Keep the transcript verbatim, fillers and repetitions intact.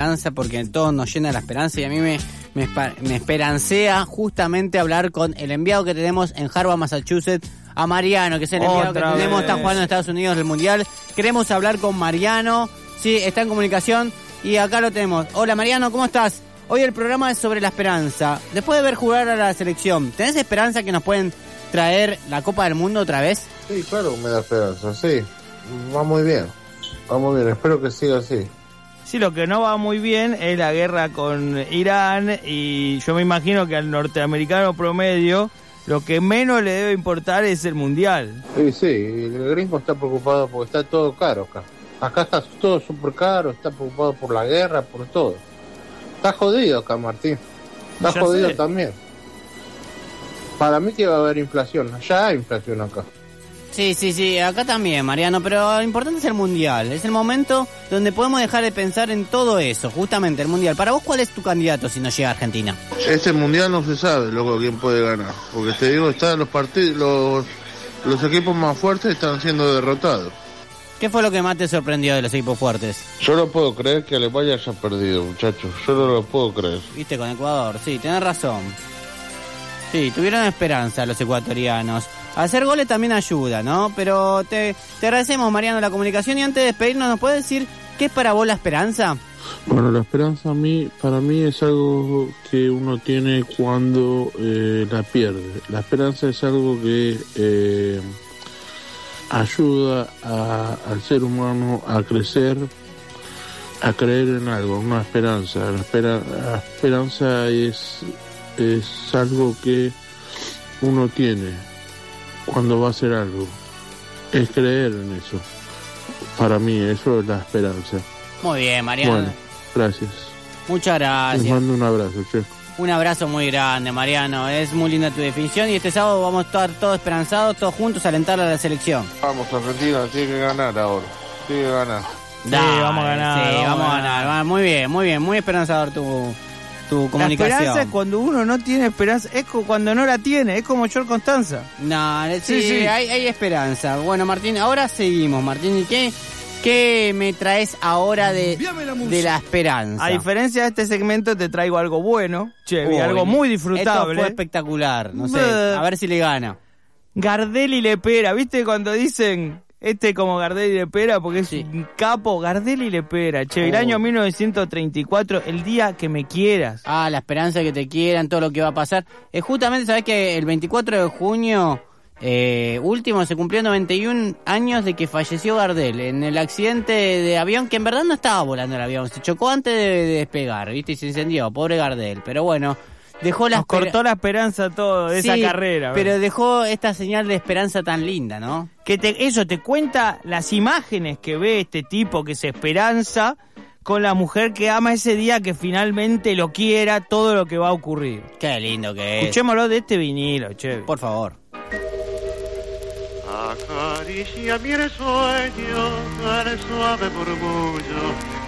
esperanza, porque todos nos llena la esperanza, y a mí me, me, me esperancea justamente hablar con el enviado que tenemos en Harvard, Massachusetts, a Mariano, que es el enviado Otra que tenemos, vez. está jugando en Estados Unidos el Mundial. Queremos hablar con Mariano, sí, está en comunicación, y acá lo tenemos. Hola Mariano, ¿cómo estás? Hoy el programa es sobre la esperanza. Después de ver jugar a la selección, ¿tenés esperanza que nos pueden traer la Copa del Mundo otra vez? Sí, claro, me da esperanza, sí. Va muy bien, va muy bien, espero que siga así. Sí, lo que no va muy bien es la guerra con Irán, y yo me imagino que al norteamericano promedio lo que menos le debe importar es el Mundial. Sí, sí, el gringo está preocupado porque está todo caro acá. Acá está todo súper caro, está preocupado por la guerra, por todo. Está jodido acá, Martín. Está Ya jodido sé. también. Para mí que va a haber inflación, ya hay inflación acá. Sí, sí, sí, acá también, Mariano, pero lo importante es el Mundial. Es el momento donde podemos dejar de pensar en todo eso, justamente el Mundial. Para vos, ¿cuál es tu candidato si no llega a Argentina? Este mundial no se sabe, loco, quién puede ganar. Porque te digo, están los partidos, los, los equipos más fuertes están siendo derrotados. ¿Qué fue lo que más te sorprendió de los equipos fuertes? Yo no puedo creer que Alemania haya perdido, muchachos. Yo no lo puedo creer. Viste, con Ecuador, sí, tenés razón. Sí, tuvieron esperanza los ecuatorianos. Hacer goles también ayuda, ¿no? Pero te, te agradecemos, Mariano, la comunicación, y antes de despedirnos, ¿nos puedes decir qué es para vos la esperanza? Bueno, la esperanza a mí, para mí es algo que uno tiene cuando eh, la pierde. La esperanza es algo que eh, ayuda a, al ser humano a crecer, a creer en algo, una esperanza. La, espera, la esperanza es, es algo que uno tiene cuando va a hacer algo. Es creer en eso. Para mí, eso es la esperanza. Muy bien, Mariano. Bueno, gracias. Muchas gracias. Les mando un abrazo, che. Un abrazo muy grande, Mariano. Es muy linda tu definición, y este sábado vamos a estar todos esperanzados, todos juntos a alentar a la selección. Vamos, Argentina, tiene que ganar ahora. Tiene que ganar. Sí, vamos a ganar, Sí, vamos vamos a a ganar. ganar. Muy bien, muy bien, muy esperanzador tu, tu La comunicación. esperanza es cuando uno no tiene esperanza, es co- cuando no la tiene, es como George Constanza. No, sí, Sí, sí. Hay, hay esperanza. Bueno, Martín, ahora seguimos, Martín. ¿Y qué, qué me traes ahora de, de la esperanza? A diferencia de este segmento, te traigo algo bueno, che, Uy, algo muy disfrutable. Esto fue espectacular, no sé, Buh. a ver si le gana. Gardel y Lepera, ¿viste cuando dicen este como Gardel y Lepera? Porque es Sí. un capo, Gardel y Lepera, che, el Oh. año mil novecientos treinta y cuatro, el día que me quieras. Ah, la esperanza de que te quieran, todo lo que va a pasar. Eh, justamente, ¿sabés que el veinticuatro de junio eh, último se cumplió noventa y un años de que falleció Gardel en el accidente de avión, que en verdad no estaba volando el avión, se chocó antes de, de despegar, ¿viste? Y se incendió, pobre Gardel. Pero bueno, dejó la Nos espera- cortó la esperanza todo de Sí, esa carrera. pero ¿verdad? dejó esta señal de esperanza tan linda, ¿no? Que te, eso te cuenta las imágenes que ve este tipo que se esperanza con la mujer que ama ese día, que finalmente lo quiera, todo lo que va a ocurrir. Qué lindo que es. Escuchémoslo de este vinilo, che. Por favor. Acaricia mi sueño, el suave murmullo